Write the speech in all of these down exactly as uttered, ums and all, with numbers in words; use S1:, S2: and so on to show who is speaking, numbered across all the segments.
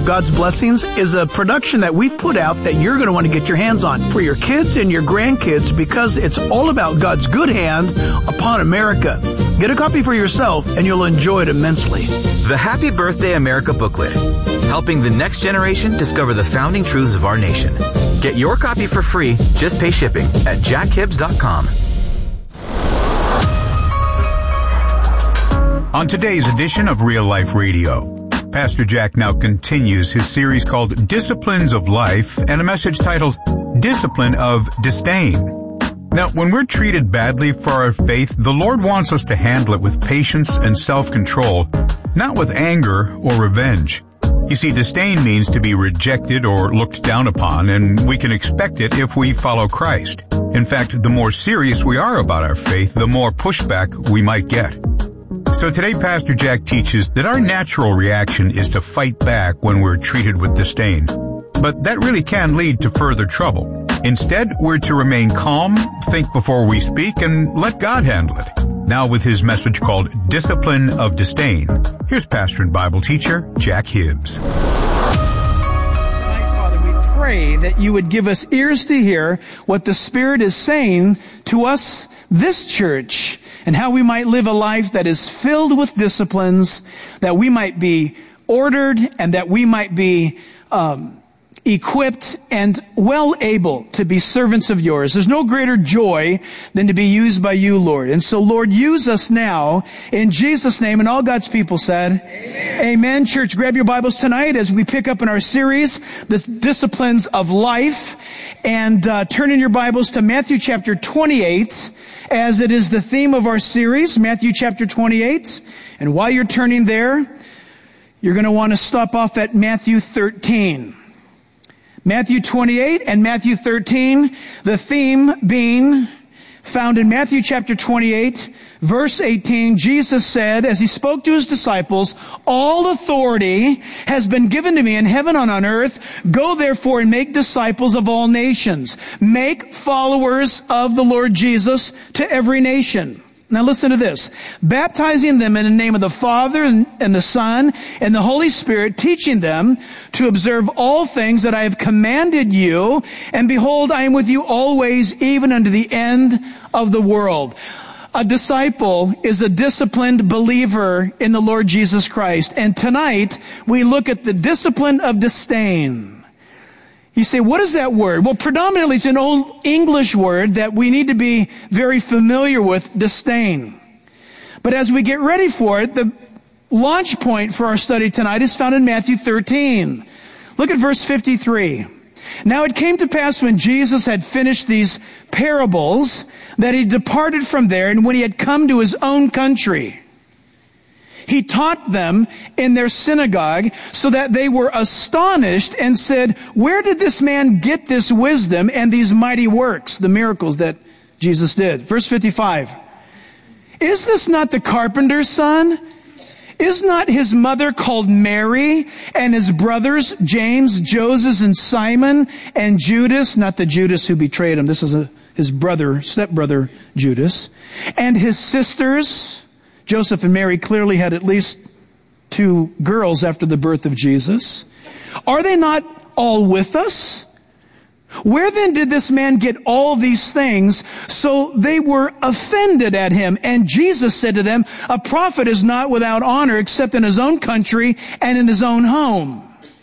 S1: God's Blessings is a production that we've put out that you're going to want to get your hands on for your kids and your grandkids because it's all about God's good hand upon America. Get a copy for yourself and you'll enjoy it immensely.
S2: The Happy Birthday America booklet, helping the next generation discover the founding truths of our nation. Get your copy for free. Just pay shipping at jack hibbs dot com.
S3: On today's edition of Real Life Radio, Pastor Jack now continues his series called Disciplines of Life and a message titled Discipline of Disdain. Now, when we're treated badly for our faith, the Lord wants us to handle it with patience and self-control, not with anger or revenge. You see, disdain means to be rejected or looked down upon, and we can expect it if we follow Christ. In fact, the more serious we are about our faith, the more pushback we might get. So today, Pastor Jack teaches that our natural reaction is to fight back when we're treated with disdain. But that really can lead to further trouble. Instead, we're to remain calm, think before we speak, and let God handle it. Now with his message called Discipline of Disdain, here's pastor and Bible teacher Jack Hibbs.
S1: Tonight, Father, we pray that you would give us ears to hear what the Spirit is saying to us, this church, and how we might live a life that is filled with disciplines, that we might be ordered, and that we might be um, equipped and well able to be servants of yours. There's no greater joy than to be used by you, Lord. And so, Lord, use us now in Jesus' name. And all God's people said, Amen. Amen. Church, grab your Bibles tonight as we pick up in our series, the Disciplines of Life. And uh, turn in your Bibles to Matthew chapter twenty-eight, as it is the theme of our series, Matthew chapter twenty-eight. And while you're turning there, you're going to want to stop off at Matthew thirteen. Matthew twenty-eight and Matthew thirteen, the theme being found in Matthew chapter twenty-eight, verse eighteen. Jesus said, as he spoke to his disciples, all authority has been given to me in heaven and on earth. Go therefore and make disciples of all nations. Make followers of the Lord Jesus to every nation. Now listen to this. Baptizing them in the name of the Father and, and the Son and the Holy Spirit, teaching them to observe all things that I have commanded you. And behold, I am with you always, even unto the end of the world. A disciple is a disciplined believer in the Lord Jesus Christ. And tonight, we look at the discipline of disdain. You say, what is that word? Well, predominantly it's an old English word that we need to be very familiar with, disdain. But as we get ready for it, the launch point for our study tonight is found in Matthew thirteen. Look at verse fifty-three. Now it came to pass when Jesus had finished these parables that he departed from there, and when he had come to his own country, he taught them in their synagogue, so that they were astonished and said, where did this man get this wisdom and these mighty works, the miracles that Jesus did? Verse fifty-five. Is this not the carpenter's son? Is not his mother called Mary, and his brothers James, Joseph, and Simon, and Judas? Not the Judas who betrayed him. This is a, his brother, stepbrother Judas. And his sisters. Joseph and Mary clearly had at least two girls after the birth of Jesus. Are they not all with us? Where then did this man get all these things? So they were offended at him. And Jesus said to them, a prophet is not without honor except in his own country and in his own home.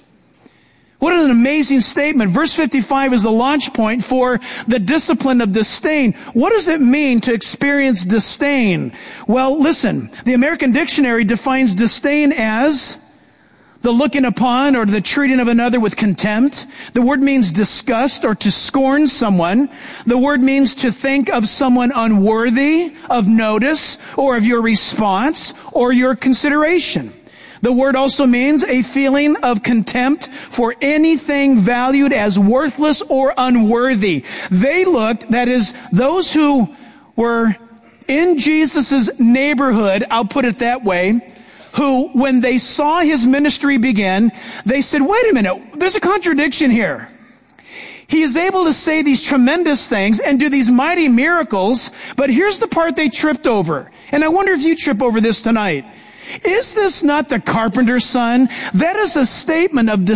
S1: What an amazing statement. Verse fifty-five is the launch point for the discipline of disdain. What does it mean to experience disdain? Well, listen, the American Dictionary defines disdain as the looking upon or the treating of another with contempt. The word means disgust or to scorn someone. The word means to think of someone unworthy of notice or of your response or your consideration. The word also means a feeling of contempt for anything valued as worthless or unworthy. They looked, that is, those who were in Jesus' neighborhood, I'll put it that way, who, when they saw his ministry begin, they said, wait a minute, there's a contradiction here. He is able to say these tremendous things and do these mighty miracles, but here's the part they tripped over. And I wonder if you trip over this tonight. Is this not the carpenter's son? That is a statement of